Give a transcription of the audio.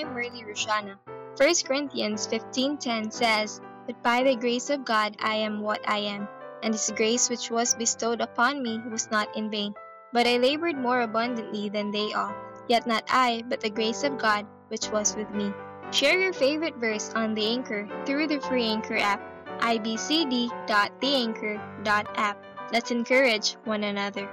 I'm Merly Rushana. 1 Corinthians 15:10 says, "But by the grace of God I am what I am, and His grace which was bestowed upon me was not in vain. But I labored more abundantly than they all. Yet not I, but the grace of God which was with me." Share your favorite verse on the Anchor through the free Anchor app, ibcd.theanchor.app. Let's encourage one another.